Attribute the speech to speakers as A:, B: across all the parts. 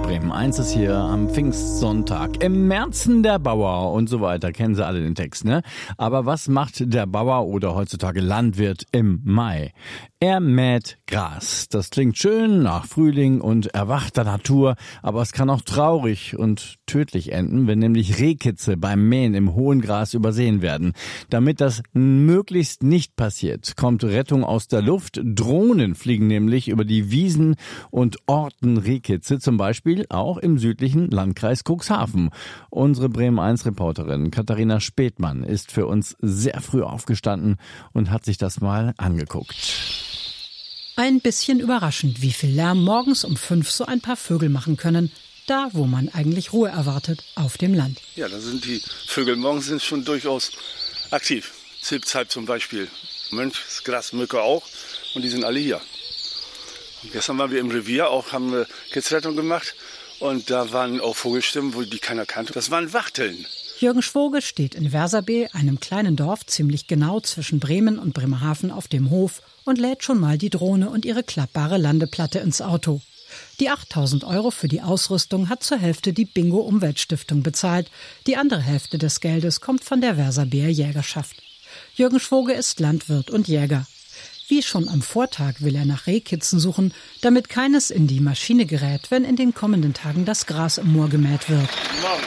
A: Bremen 1 ist hier am Pfingstsonntag. Im Märzen der Bauer und so weiter. Kennen Sie alle den Text, ne? Aber was macht der Bauer oder heutzutage Landwirt im Mai? Er mäht Gras. Das klingt schön nach Frühling und erwachter Natur, aber es kann auch traurig und tödlich enden, wenn nämlich Rehkitze beim Mähen im hohen Gras übersehen werden. Damit das möglichst nicht passiert, kommt Rettung aus der Luft. Drohnen fliegen nämlich über die Wiesen und orten Rehkitze, zum Beispiel auch im südlichen Landkreis Cuxhaven. Unsere Bremen 1 Reporterin Katharina Spätmann ist für uns sehr früh aufgestanden und hat sich das mal angeguckt.
B: Ein bisschen überraschend, wie viel Lärm morgens um 5 so ein paar Vögel machen können. Da, wo man eigentlich Ruhe erwartet, auf dem Land.
C: Ja, da sind die Vögel morgens sind schon durchaus aktiv. Zilpzalp zum Beispiel, Mönchsgras, Mücke auch. Und die sind alle hier. Und gestern waren wir im Revier, haben wir Kitzrettung gemacht. Und da waren auch Vogelstimmen, wo die keiner kannte. Das waren Wachteln.
B: Jürgen Schwoge steht in Versabe, einem kleinen Dorf ziemlich genau zwischen Bremen und Bremerhaven, auf dem Hof und lädt schon mal die Drohne und ihre klappbare Landeplatte ins Auto. Die 8.000 € für die Ausrüstung hat zur Hälfte die Bingo Umweltstiftung bezahlt. Die andere Hälfte des Geldes kommt von der Versabeer Jägerschaft. Jürgen Schwoge ist Landwirt und Jäger. Wie schon am Vortag will er nach Rehkitzen suchen, damit keines in die Maschine gerät, wenn in den kommenden Tagen das Gras im Moor gemäht wird.
C: Guten Morgen.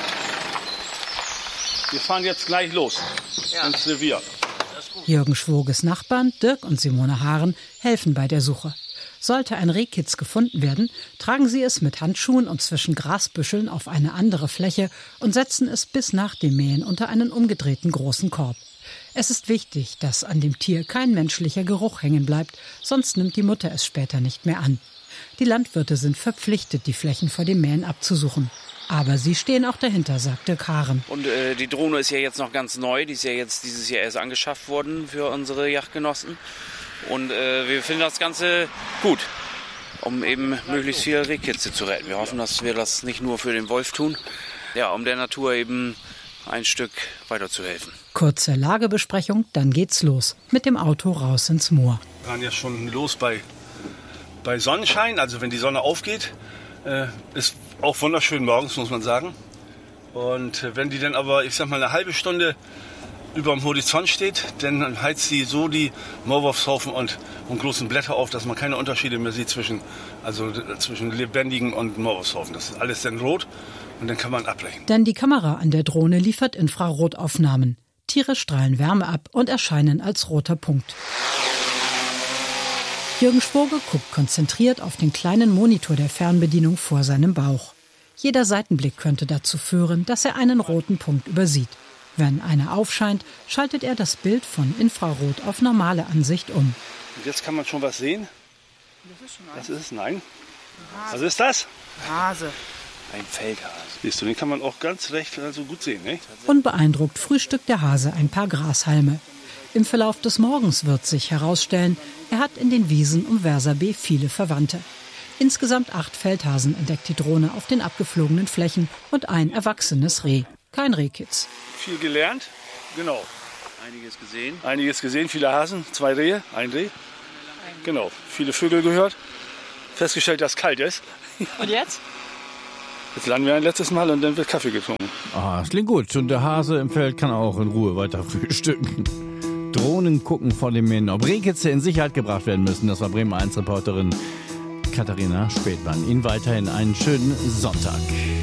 C: Wir fahren jetzt gleich los ins Revier.
B: Jürgen Schwoges Nachbarn Dirk und Simone Haaren helfen bei der Suche. Sollte ein Rehkitz gefunden werden, tragen sie es mit Handschuhen und zwischen Grasbüscheln auf eine andere Fläche und setzen es bis nach dem Mähen unter einen umgedrehten großen Korb. Es ist wichtig, dass an dem Tier kein menschlicher Geruch hängen bleibt, sonst nimmt die Mutter es später nicht mehr an. Die Landwirte sind verpflichtet, die Flächen vor dem Mähen abzusuchen. Aber sie stehen auch dahinter, sagte Karen.
D: Und die Drohne ist ja jetzt noch ganz neu, die ist ja jetzt dieses Jahr erst angeschafft worden für unsere Jagdgenossen. Und wir finden das Ganze gut, um eben möglichst viele Rehkitze zu retten. Wir hoffen, dass wir das nicht nur für den Wolf tun, ja, um der Natur eben ein Stück weiterzuhelfen.
B: Kurze Lagebesprechung, dann geht's los. Mit dem Auto raus ins Moor.
C: Wir fahren ja schon los bei Sonnenschein, also wenn die Sonne aufgeht. Ist auch wunderschön morgens, muss man sagen. Und wenn die dann aber, ich sag mal, eine halbe Stunde über dem Horizont steht, dann heizt sie so die Maulwurfshaufen und großen Blätter auf, dass man keine Unterschiede mehr sieht zwischen lebendigen und Maulwurfshaufen. Das ist alles dann rot und dann kann man abbrechen.
B: Denn die Kamera an der Drohne liefert Infrarotaufnahmen. Tiere strahlen Wärme ab und erscheinen als roter Punkt. Jürgen Schwoge guckt konzentriert auf den kleinen Monitor der Fernbedienung vor seinem Bauch. Jeder Seitenblick könnte dazu führen, dass er einen roten Punkt übersieht. Wenn einer aufscheint, schaltet er das Bild von Infrarot auf normale Ansicht um.
C: Und jetzt kann man schon was sehen. Was ist es? Nein. Was ist das?
E: Hase.
D: Ein Feldhase.
C: Siehst du, den kann man auch ganz recht gut sehen, ne?
B: Unbeeindruckt frühstückt der Hase ein paar Grashalme. Im Verlauf des Morgens wird sich herausstellen, er hat in den Wiesen um Versabe viele Verwandte. Insgesamt 8 Feldhasen entdeckt die Drohne auf den abgeflogenen Flächen und ein erwachsenes Reh. Kein Rehkitz.
C: Viel gelernt, genau.
D: Einiges gesehen,
C: viele Hasen, 2 Rehe, ein Reh. Genau, viele Vögel gehört. Festgestellt, dass es kalt ist.
E: Und jetzt?
C: Jetzt landen wir ein letztes Mal und dann wird Kaffee getrunken.
A: Ah, das klingt gut. Und der Hase im Feld kann auch in Ruhe weiter frühstücken. Drohnen gucken vor dem Mähen, ob Rehkitze in Sicherheit gebracht werden müssen. Das war Bremen 1 Reporterin Katharina Spätmann. Ihnen weiterhin einen schönen Sonntag.